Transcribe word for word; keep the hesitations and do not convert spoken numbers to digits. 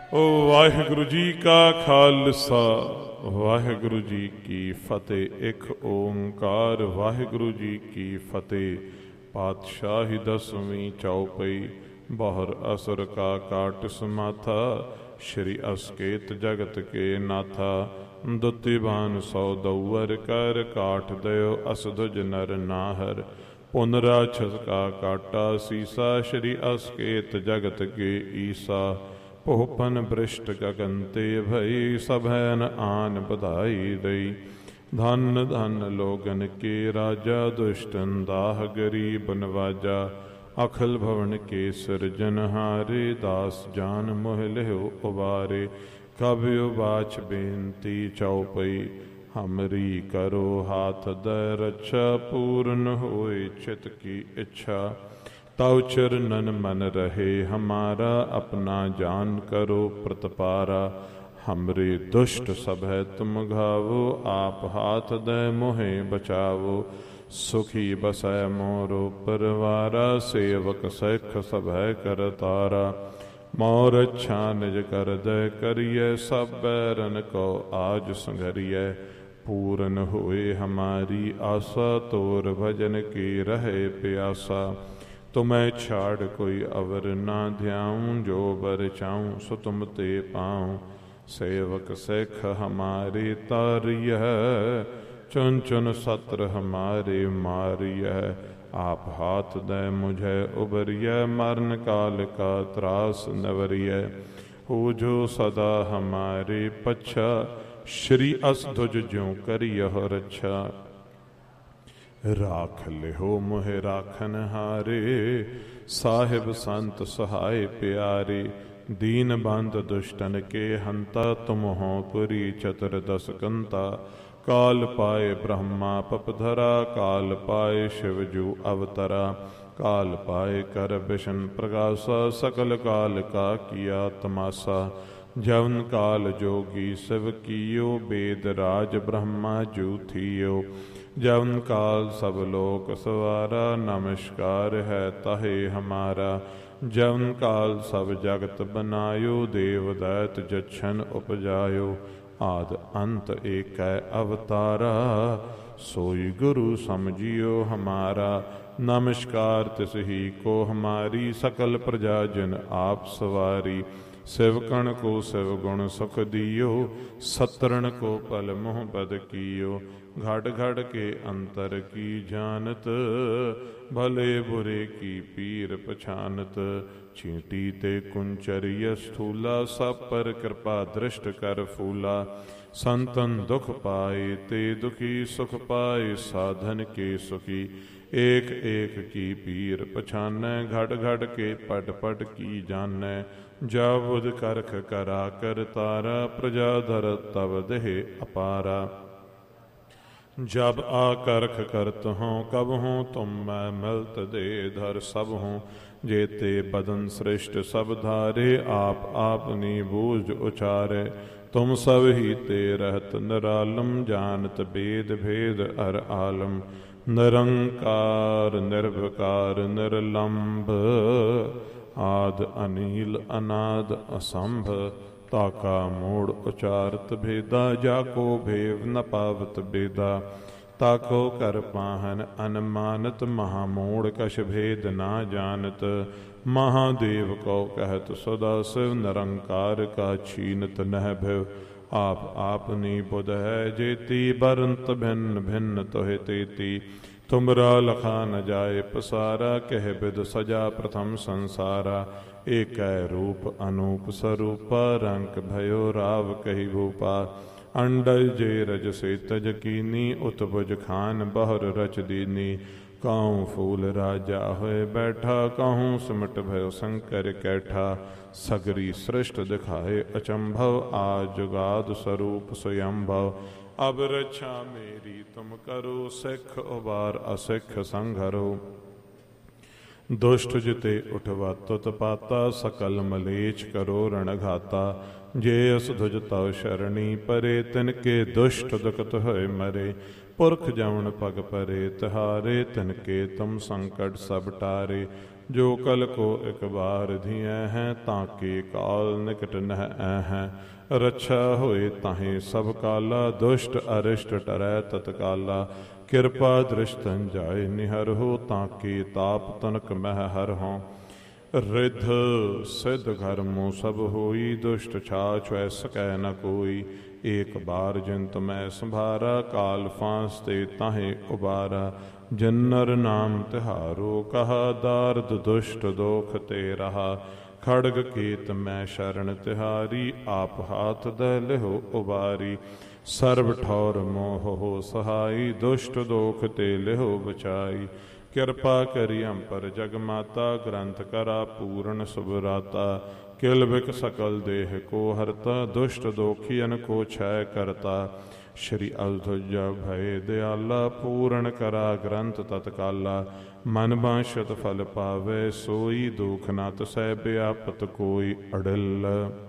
ਵਾਹਿਗੁਰੂ ਜੀ ਕਾ ਖਾਲਸਾ ਵਾਹਿਗੁਰੂ ਜੀ ਕੀ ਫਤਿਹ। ਇੱਕ ਓੰਕਾਰ ਵਾਹਿਗੁਰੂ ਜੀ ਕੀ ਫਤਿਹ। ਪਾਤਸ਼ਾਹੀ ਦਸਵੀਂ ਚੌਪਈ। ਬਹਰ ਅਸੁਰ ਕਾ ਕਾਟ ਸਮਾਥਾ, ਸ਼੍ਰੀ ਅਸਕੇਤ ਜਗਤ ਕੇ ਨਾਥਾ। ਦੁਤੀਬਾਨ ਸੌ ਦਊਰ ਕਰ, ਕਾਟ ਦਿਓ ਅਸਧੁਜ ਨਰ ਨਾਹਰ। ਪੁਨ ਰਾਛਸ ਕਾ ਕਾਟਾ ਸੀਸਾ, ਸ਼੍ਰੀ ਅਸਕੇਤ ਜਗਤ ਕੇ ਈਸਾ। ਭੋਪਨ ਬ੍ਰਿਸ਼ਟ ਗਗਨ ਤੇ ਭਈ, ਸਭੈਨ ਆਨ ਬਧਾਈ ਦਈ। ਧਨ ਧਨ ਲੋਗਨ ਕੇ ਰਾਜਾ, ਦੁਸ਼ਟਨ ਦਾਹ ਗਰੀਬ ਨਵਾਜਾ। ਅਖਲ ਭਵਨ ਕੇ ਸਿਰਜਨਹਾਰੇ, ਦਾਸ ਜਾਨ ਮੋਹ ਲਿਹੁ ਉਬਾਰੇ। ਕਬਿਉ ਬਾਛ ਬੇਨਤੀ ਚਉਪਈ, ਹਮਰੀ ਕਰੋ ਹਾਥ ਦੈ ਰੱਛਾ। ਪੂਰਨ ਹੋਏ ਚਿਤ ਕੀ ਇੱਛਾ, ਤਉ ਚਰਨਨ ਮਨ ਰਹੇ ਹਮਾਰਾ। ਆਪਣਾ ਜਾਨ ਕਰੋ ਪ੍ਰਤਪਾਰਾ, ਹਮਰੇ ਦੁਸ਼ਟ ਸਭੈ ਤੁਮ ਘਾਵੋ। ਆਪ ਹਾਥ ਦੈ ਮੋਹਿ ਬਚਾਵੋ, ਸੁਖੀ ਬਸੈ ਮੋਰੋ ਪਰਵਾਰਾ। ਸੇਵਕ ਸਿੱਖ ਸਭੈ ਕਰਤਾਰਾ, ਮੋਰ ਅੱਛਾ ਨਿਜ ਕਰਦੈ ਕਰੀਐ। ਸਭ ਬੈਰਨ ਕੋ ਆਜ ਸੰਘਰੀਐ, ਪੂਰਨ ਹੋਏ ਹਮਾਰੀ ਆਸਾ। ਤੋਰ ਭਜਨ ਕੀ ਰਹੇ ਪਿਆਸਾ, ਤੁਮੈ ਛਾੜ ਕੋਈ ਅਵਰ ਨਾ ਧਿਆਉ। ਜੋ ਬਰ ਚਾਉ ਸੋ ਤੁਮ ਤੇ ਪਾਉ, ਸੇਵਕ ਸਿੱਖ ਹਮਾਰੇ ਤਾਰੀਐ। ਚੁਨ ਚੁਨ ਸਤਰ ਹਮਾਰੇ ਮਾਰੀਐ, ਆਪ ਹਾਥ ਦੈ ਮੁਝੈ ਉਬਰੀਐ। ਮਰਨ ਕਾਲ ਕਾ ਤਰਾਸ ਨਵਰੀਐ, ਹੋ ਜੋ ਸਦਾ ਹਮਾਰੇ ਪੱਛਾ। ਸ਼੍ਰੀ ਅਸਧੁਜ ਜਿਉ ਕਰਿਯਹੁ ਰੱਛਾ, ਰਾਖ ਲਿਹੋ ਮੋਹਿ ਰਾਖਨ ਹਾਰੇ। ਸਾਹਿਬ ਸੰਤ ਸਹਾਇ ਪਿਆਰੇ, ਦੀਨ ਬੰਧ ਦੁਸ਼ਟਨ ਕੇ ਹੰਤਾ। ਤੁਮ ਹੋ ਪੁਰੀ ਚਤੁਰਦਸ ਕੰਤਾ, ਕਾਲ ਪਾਏ ਬ੍ਰਹਮਾ ਪਪਧਰਾ। ਕਾਲ ਪਾਏ ਸ਼ਿਵ ਜੂ ਅਵਤਰਾ, ਕਾਲ ਪਾਏ ਕਰ ਬਿਸ਼ਨ ਪ੍ਰਗਾਸਾ। ਸਕਲ ਕਾਲ ਕਾ ਕੀਆ ਤਮਾਸਾ, ਜਵਨ ਕਾਲ ਜੋਗੀ ਸਿਵ ਕੀਓ। ਬੇਦ ਰਾਜ ਬ੍ਰਹਮਾ ਜੂ ਥੀਓ, ਜਵਨ ਕਾਲ ਸਭ ਲੋਕ ਸਵਾਰਾ। ਨਮਸਕਾਰ ਹੈ ਤਾਹੇ ਹਮਾਰਾ, ਜਵਨ ਕਾਲ ਸਭ ਜਗਤ ਬਨਾਇਓ। ਦੇਵ ਦੈਤ ਜਛਨ ਉਪਜਾਇਓ, ਆਦ ਅੰਤ ਏਕੈ ਅਵਤਾਰਾ। ਸੋਈ ਗੁਰੂ ਸਮਝਿਓ ਹਮਾਰਾ, ਨਮਸਕਾਰ ਤਿਸ ਹੀ ਕੋ ਹਮਾਰੀ। ਸਕਲ ਪ੍ਰਜਾ ਜਨ ਆਪ ਸਵਾਰੀ, ਸਿਵਕਣ ਕੋ ਸਿਵ ਗੁਣ ਸੁਖ ਦਿਓ। ਸਤਰਨ ਕੋ ਪਲ ਮੋਹ ਬਦ ਕੀਓ, ਘੜ ਘੜ ਕੇ ਅੰਤਰ ਕੀ ਜਾਨਤ। ਭਲੇ ਬੁਰੇ ਕੀ ਪੀਰ ਪਛਾਨਤ, ਚੀਂਟੀ ਤੇ ਕੁੰਚਰੀय ਸਥੂਲਾ। ਸਭ ਪਰ ਕਿਰਪਾ ਦ੍ਰਿਸ਼ਟ ਕਰ ਫੂਲਾ। ਸੰਤਨ ਦੁਖ ਪਾਏ ਤੇ ਦੁਖੀ, ਸੁਖ ਪਾਏ ਸਾਧਨ ਕੇ ਸੁਖੀ। ਏਕ ਏਕ ਕੀ ਪੀਰ ਪਛਾਨੈ, ਘੜ ਘੜ ਕੇ ਪਟ ਪਟ ਕੀ ਜਾਨੈ। ਜਾ ਬੁਧ ਕਰਖ ਕਰਾ ਕਰ ਤਾਰਾ, ਪ੍ਰਜਾ ਧਰ ਤਬ ਦੇਹ ਅਪਾਰਾ। ਜਬ ਆ ਕਰਖ ਕਰਤ ਹੋਂ ਕਬ ਹੋਂ, ਤੁਮ ਮੈਂ ਮਿਲਤ ਦੇ ਧਰ ਸਭ ਹੋਂ। ਜੇਤੇ ਬਦਨ ਸ੍ਰਿਸ਼ਟ ਸਭ ਧਾਰੇ, ਆਪ ਆਪਨੀ ਬੂਝ ਉਚਾਰੇ। ਤੁਮ ਸਭ ਹੀ ਤੇ ਰਹਿਤ ਨਿਰਾਲਮ, ਜਾਨਤ ਬੇਦ ਭੇਦ ਹਰ ਆਲਮ। ਨਿਰੰਕਾਰ ਨਿਰਭਕਾਰ ਨਿਰਲੰਭ, ਆਦ ਅਨੀਲ ਅਨਾਦ ਅਸੰਭ। ਤਾਕਾ ਮੋੜ ਉਚਾਰਤ ਭੇਦਾ, ਜਾ ਕੋ ਭੇਵ ਨ ਪਾਵਤ ਬੇਦਾ। ਤਾਕੋ ਕਰ ਪਾਹਨ ਅਨਮਾਨਤ, ਮਹਾ ਮੋੜ ਕਛ ਭੇਦ ਨਾ ਜਾਨਤ। ਮਹਾਦੇਵ ਕਉ ਕਹਿਤ ਸਦਾ ਸਿਵ, ਨਿਰੰਕਾਰ ਕਾ ਛੀਨਤ ਨਹਿ ਭਿਵ। ਆਪ ਆਪਨੀ ਬੁਧ ਹੈ ਜੇਤੀ, ਬਰੰਤ ਭਿੰਨ ਭਿੰਨ ਤੋਹਿ ਤੇਤੀ। ਤੁਮਰਾ ਲਖਾ ਨ ਜਾਏ ਪਸਾਰਾ, ਕਹਿ ਬਿਦ ਸਜਾ ਪ੍ਰਥਮ ਸੰਸਾਰਾ। ਏਕੈ ਰੂਪ ਅਨੂਪ ਸਰੂਪਾ, ਰੰਕ ਭਇਓ ਰਾਵ ਕਹੀ ਭੂਪਾ। ਅੰਡਜ ਜੇ ਰਜ ਸੇ ਤਜ ਕੀਨੀ, ਉਤਬੁਜ ਖਾਨ ਬਹੁਰ ਰਚ ਦੀਨੀ। ਕਾਹੂੰ ਫੂਲ ਰਾਜਾ ਹੋਏ ਬੈਠਾ, ਕਾਹੂੰ ਸਿਮਟ ਭਇਓ ਸ਼ੰਕਰ ਕੈਠਾ। ਸਗਰੀ ਸ੍ਰਿਸ਼ਟ ਦਿਖਾਏ ਅਚੰਭਵ, ਆ ਜੁਗਾਦ ਸਰੂਪ ਸਯੰਭਵ। ਅਬ ਰੱਛਾ ਮੇਰੀ ਤੁਮ ਕਰੋ, ਸਿੱਖ ਉਬਾਰ ਅਸਿੱਖ ਸੰਘਰੋ। ਦੁਸ਼ਟ ਜਿਤੇ ਉਠਵਾ ਤੁਤ ਪਾਤਾ, ਸਕਲ ਮਲੇਛ ਕਰੋ ਰਣ ਘਾਤਾ। ਜੇ ਅਸਧੁਜ ਤਵ ਸ਼ਰਣੀ ਪਰੇ, ਤਿਨਕੇ ਦੁਸ਼ਟ ਦੁਖਤ ਹੋਏ ਮਰੇ। ਪੁਰਖ ਜਮਨ ਪਗ ਪਰੇ ਤਿਹਾਰੇ, ਤਿਨਕੇ ਤੁਮ ਸੰਕਟ ਸਭ ਟਾਰੇ। जो कल को एक बार धिय हैं ताकि काल निकट नह हैं। रक्षा होए ताहे सब काला दुष्ट अरिष्ट टरै तत्काला। कृपा दृष्टन जाय निहर हो ताकि ताप तनक मह हर हों। रिद्ध सिद्ध घर मुँह सब होई दुष्ट छाछ वै सकै न कोई। एक बार जिंत मैं संभारा काल फांसते ताहे उबारा। जन्नर नाम तिहारो कहा दार्द दुष्ट दोख ते रहा। खड़ग केत मैं शरण तिहारी आप हाथ द लिहो उबारी। सर्व ठौर मोह हो सहाई दुष्ट दोख ते लिहो बचाई। कृपा करी हम पर जगमाता ग्रंथ करा पूर्ण सुभराता। किल बिक सकल देह को हरता दुष्ट दोखियन को क्षय करता। श्री अवधुजा भय दयाला पूर्ण करा ग्रंथ तत्काला। मन बांछत फल पावे सोई दुख न तसै व्यापत कोई अडिल।